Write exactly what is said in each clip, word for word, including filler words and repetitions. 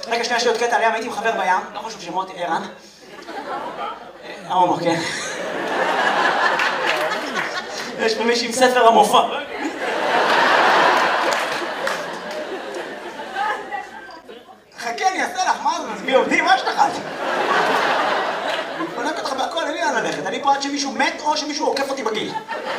רגע, שנייה, יש לי עוד קטע עליהם, הייתי עם חבר בים, לא חשוב שמות, ערן. ההומו, כן. יש פה מישהי עם ספר המופע. חכה, אני אעשה לך, מה זה? מזמי עובדים, מה שלך? אני חונק אותך בהכל, אין לי לאן ללכת. אני פה עד שמישהו מת או שמישהו עוקף אותי בגיל.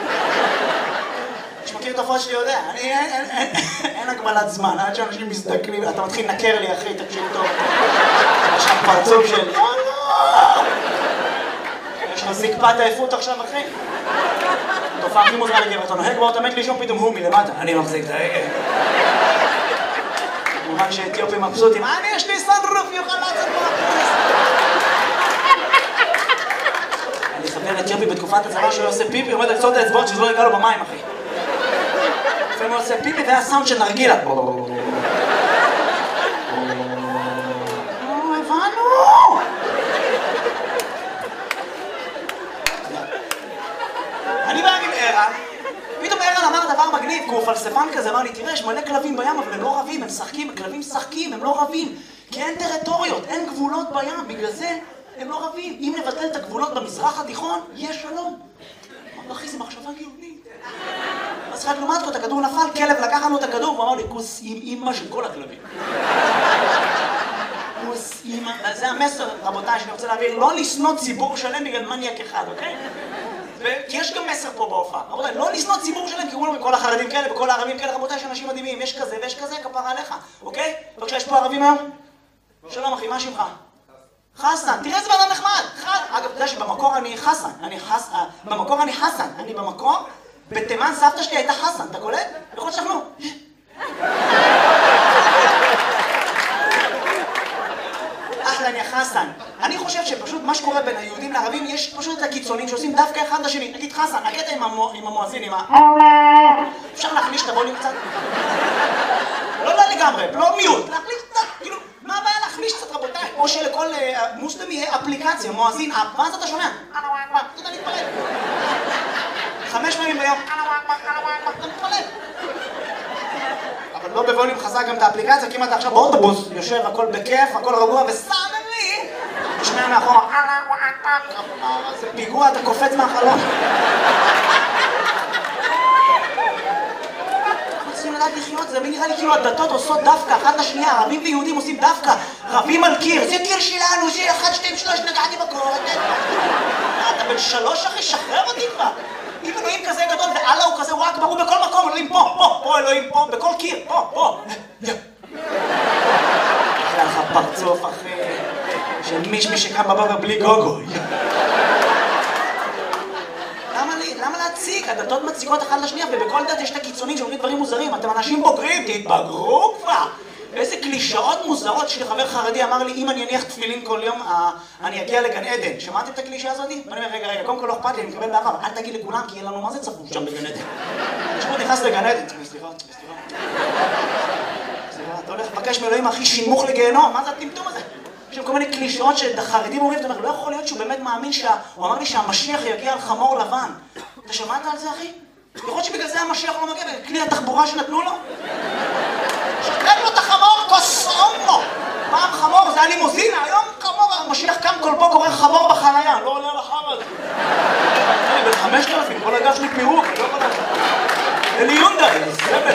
מי שמכיר את הפרט שלי יודע, אין הגבלת זמן, עד שאנשים מזדקנים, אתה מתחיל לנקר לי אחי, תקשיב טוב. יש לך פרצוף של... יש לך זקפת עייפות עכשיו אחי? תופעה הכי מוזרה לגבר, אתה נוהג באוטו מת לישון פתאום הוא מלמטה. אני מחזיק את ההגה. כמובן שאתיופים מבסוטים, אני יש לי סנרוף יוכל לעצת פה הפרס. אני חבר אתיופי בתקופת הצבא שהוא עושה פיפי, עומד על קצות האצבעות שזה לא יגע לו במים אחי. לפעמים הוא עושה פיפי והיה סאונד של נרגילה. הבנו! אני בא עם ערן, פתאום ערן אמר דבר מגניב, כי הוא פלספן כזה, אמר לי, תראה, יש מלא כלבים בים, אבל הם לא רבים, הם שחקים, הכלבים שחקים, הם לא רבים, כי אין טריטוריות, אין גבולות בים, בגלל זה הם לא רבים. אם נבטל את הגבולות במזרח התיכון, יש שלום. אמר, אחי, זה מחשבה גאונית. אז חייב לעומת כה, את הכדור נפל, כלב לקח לנו את הכדור, והוא אמר לי, כוס עם אימא של כל הכלבים. כוס אימא, זה המסר, רבותיי, שאני רוצה להעביר, לא לשנוא ציבור שלם בגלל מניאק אחד, אוקיי? כי יש גם מסר פה בהופעה. רבותיי, לא לשנוא ציבור שלם, כי כולם כל החרדים כאלה וכל הערבים כאלה, רבותיי, יש אנשים מדהימים, יש כזה ויש כזה, כפרה עליך, אוקיי? בבקשה, יש פה ערבים היום? שלום אחי, מה שמך? חסן, תראה איזה בן אדם נחמד. אגב, אתה יודע שבמקור אני חסן, אני חסן, במקור אני חסן, אני במקור, בתימן סבתא שלי הייתה חסן, אתה קולט? יכול שכנו. אחלה, אני חסן. אני חושב שפשוט מה שקורה בין היהודים לערבים, יש פשוט את הקיצונים שעושים דווקא אחד לשני. נגיד חסן, הקטע עם המואזין, עם ה... אפשר להחליש את הווליום קצת? לא לא לגמרי, לא מיוט, להחליש קצת, כאילו, מה הבעיה להחליש קצת רבותיי? או שלכל מוסלמי יהיה אפליקציה, מואזין, מה זה אתה שומע? אתה יודע להתפלל. חמש פעמים ביום, אתה מתפלל. אבל לא בווליום חזק גם את האפליקציה, כי אם אתה עכשיו באוטובוס, יושב, הכל בכיף, הכל רגוע, וסאדנלי, תשמע מאחורה, זה פיגוע, אתה קופץ מהחלון. אנחנו צריכים לדעת לחיות, זה נראה לי כאילו הדתות עושות דווקא, אחת לשנייה, ערבים ויהודים עושים דווקא, רבים על קיר, זה קיר שלנו, זה אחד, שתיים, שלוש, נגעתי בקור, אתה בן שלוש אחי, שחרר אותי כבר. אם אלוהים כזה גדול ואללה הוא כזה, הוא רק ברור בכל מקום, אלוהים פה, פה, פה אלוהים פה, בכל קיר, פה, פה. אחרי לך פרצוף אחי, של מישמי שקם בבוקר בלי גוגו. למה להציג? הדתות מציקות אחת לשנייה, ובכל דת יש את הקיצונים שאומרים דברים מוזרים. אתם אנשים בוגרים, תתבגרו כבר! איזה קלישאות מוזרות. יש לי חבר חרדי אמר לי, אם אני אניח תפילין כל יום, אני אגיע לגן עדן. שמעתם את הקלישה הזאת? ואני אומר, רגע, רגע, קודם כל לא אכפת לי, אני מקבל באהבה, אבל אל תגיד לכולם, כי אין לנו מה זה צפוף שם בגן עדן. תשמעו, נכנס לגן עדן. סליחה, סליחה. סליחה, אתה הולך לבקש מאלוהים הכי שינמוך לגיהנום, מה זה הטמטום הזה? יש שם כל מיני קלישאות שחרדים אומרים, אתה אומר, לא יכול להיות שהוא באמת מאמין שה... הוא אמר לי שהמשיח יגיע על חמור לבן. אתה שמעת על זה, אחי? יכול להיות שבגלל זה המשיח לא מגיע, בכלי התחבורה שנתנו לו? שתק לו את החמור, קוסומו! פעם חמור, זה היה לימוזינה, היום חמור, המשיח קם כל פה קורא חמור בחנייה, לא עולה לחם הזה. אני בן חמשת אלפים, כל הגב שלי פירוק, אני לא יכול לדעת. אלי יונדאי, סבל.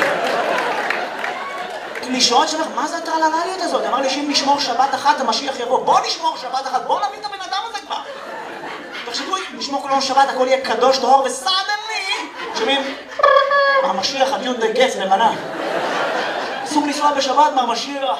קלישאות שלך, מה זה הטרללליות הזאת? אמר לי שאם נשמור שבת אחת, המשיח יבוא. בוא נשמור שבת אחת, בוא נביא את הבן אדם הזה כבר. תחשבו, נשמור כל יום שבת, הכל יהיה קדוש, טהור וסדני. שומעים? המשיח, הדיונדאי גץ, לבנה. אסור לנסוע בשבת מהמשיח.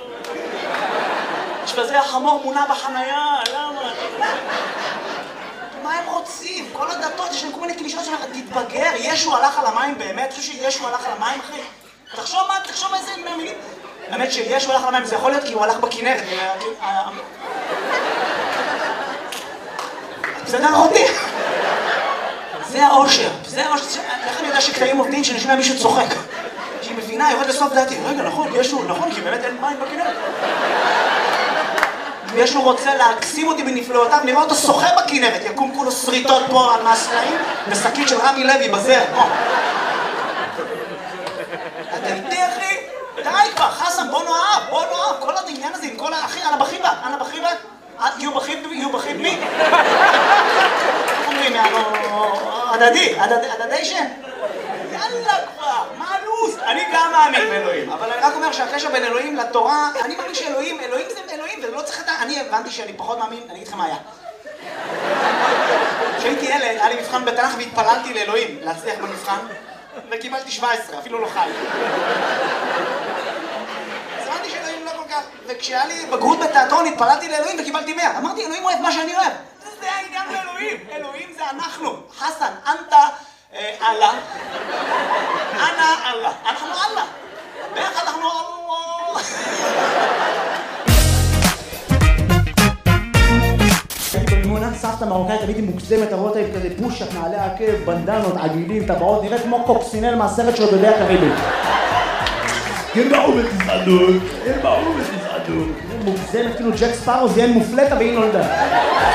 יש בזה החמור מונע בחנייה, למה? מה הם רוצים? כל הדתות, יש להם כל מיני קלישאות שלך, תתבגר, ישו הלך על המים באמת? חושב שישו הלך על המים, אחי? תחשוב מה, תחשוב איזה מהמילים. האמת שישו הלך על המים, זה יכול להיות כי הוא הלך בכנרת. בסדר אותי. זה האושר, זה האושר. איך אני יודע שקטעים עובדים שנשמע מישהו צוחק? שהיא מבינה, יורד לסוף דעתי. רגע, נכון, ישו, נכון, כי באמת אין מים בכנרת. ישו רוצה להקסים אותי בנפלאותיו, נראה אותו שוחה בכנרת, יקום כולו שריטות פה על מהסלעים, ושקית של רמי לוי בזר, פה. אתה איתי, אחי? די כבר, חסן, בוא נאהב, בוא נאהב. כל העניין הזה הדדי, הדדיישן. יאללה כבר, מה הלו"ז? אני גם מאמין באלוהים, אבל אני רק אומר שהקשר בין אלוהים לתורה, אני מאמין שאלוהים, אלוהים זה אלוהים, ולא צריך את ה... אני הבנתי שאני פחות מאמין, אני אגיד לכם מה היה. כשהייתי ילד, היה לי מבחן בתנ"ך והתפללתי לאלוהים להצליח במבחן, וקיבלתי שבע עשרה, אפילו לא חי. אז הבנתי שאלוהים לא כל כך, וכשהיה לי בגרות בתיאטרון התפללתי לאלוהים וקיבלתי מאה. אמרתי, אלוהים אוהב מה שאני אוהב. זה העניין לאלוהים, אלוהים זה אנחנו. חסן, אנטה, אללה. אנא אללה. אנחנו אללה. ביחד אנחנו אללה. הייתי במימונה, סבתא מרוקאית, הייתי מוקסמת, הרואות הייתי כזה פושט, נעלי עקב, בנדנות, עגילים, טבעות, נראית כמו קוקסינל מהסרט שלו בדרך הקריבית. ירבעו בתזעדות, ירבעו בתזעדות. מוקסמת, כאילו ג'ק ספארו זיין מופלטה והיא נולדה.